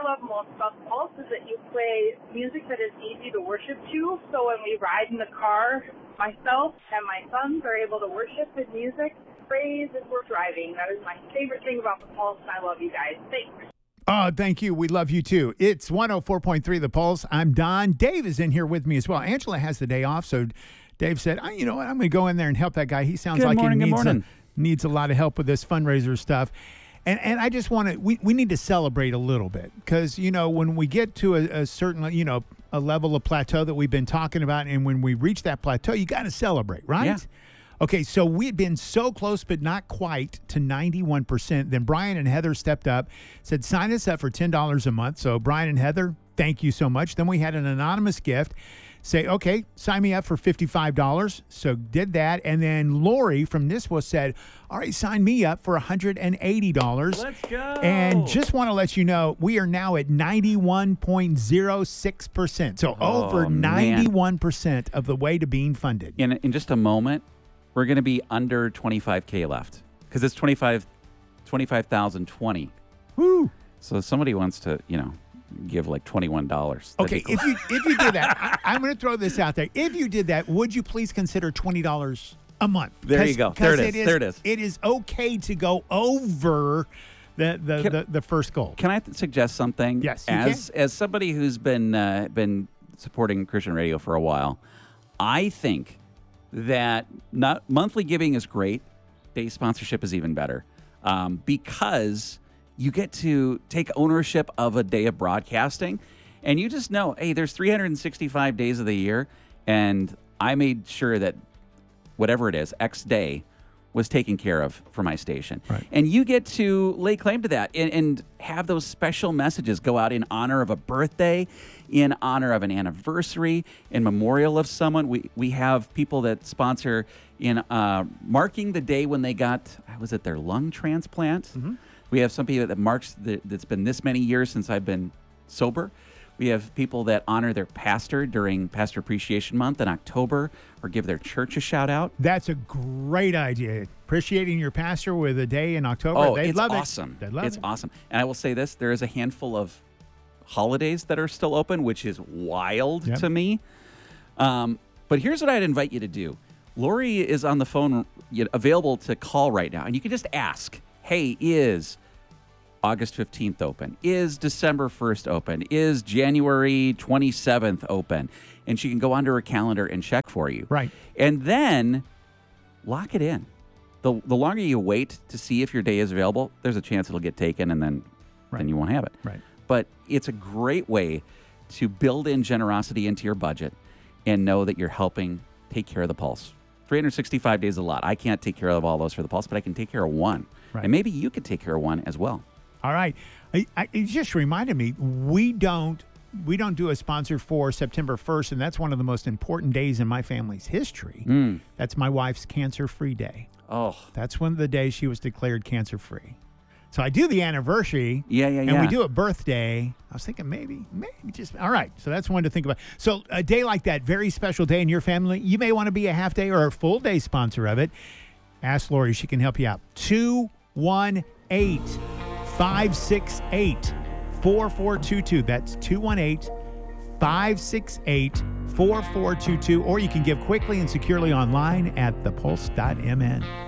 love most about the Pulse is that you play music that is easy to worship to. So when we ride in the car, myself and my sons are able to worship with music, praise as we're driving. That is my favorite thing about the Pulse, and I love you guys. Thanks. Oh, thank you. We love you too. It's 104.3 The Pulse. I'm Don. Dave is in here with me as well. Angela has the day off, so Dave said, you know what, I'm going to go in there and help that guy. He sounds like he needs a lot of help with this fundraiser stuff. And I just want to, we need to celebrate a little bit because, you know, when we get to a certain, you know, a level of plateau that we've been talking about, and when we reach that plateau, you got to celebrate, right? Yeah. Okay, so we'd been so close, but not quite to 91%. Then Brian and Heather stepped up, said, sign us up for $10 a month. So Brian and Heather, thank you so much. Then we had an anonymous gift say, okay, sign me up for $55. So did that. And then Lori from Nisswa said, all right, sign me up for $180. Let's go. And just want to let you know, we are now at 91.06%. So over 91% of the way to being funded. In just a moment, we're going to be under 25K left because it's 25,020. Woo. So if somebody wants to, you know, give like $21. Okay, if you did that, I'm going to throw this out there. If you did that, would you please consider $20 a month? There you go. There it is. There it is. It is okay to go over the first goal. Can I suggest something? Yes, you can. As somebody who's been supporting Christian radio for a while, I think that not monthly giving is great. Day sponsorship is even better because you get to take ownership of a day of broadcasting, and you just know, hey, there's 365 days of the year, and I made sure that whatever it is, X day, was taken care of for my station. Right. And you get to lay claim to that and have those special messages go out in honor of a birthday, in honor of an anniversary, in memorial of someone. We have people that sponsor in marking the day when they got, was it their lung transplant? Mm-hmm. We have some people that marks that's been this many years since I've been sober. We have people that honor their pastor during Pastor Appreciation Month in October or give their church a shout out. That's a great idea. Appreciating your pastor with a day in October. Oh, They'd it's love awesome. It. It's awesome. And I will say this, there is a handful of holidays that are still open, which is wild to me. But here's what I'd invite you to do. Lori is on the phone, available to call right now. And you can just ask, hey, is August 15th open? Is December 1st open? Is January 27th open? And she can go onto her calendar and check for you. Right. And then lock it in. The longer you wait to see if your day is available, there's a chance it'll get taken and then you won't have it. Right. But it's a great way to build in generosity into your budget and know that you're helping take care of the Pulse. 365 days is a lot. I can't take care of all those for the Pulse, but I can take care of one. Right. And maybe you could take care of one as well. All right. It just reminded me, we don't do a sponsor for September 1st, and that's one of the most important days in my family's history. That's my wife's cancer-free day. Oh. That's one of the days she was declared cancer-free. So I do the anniversary. And we do a birthday. I was thinking maybe just, all right. So that's one to think about. So a day like that, very special day in your family, you may want to be a half day or a full day sponsor of it. Ask Lori. She can help you out. 218-568-4422. That's 218-568-4422. Or you can give quickly and securely online at thepulse.mn.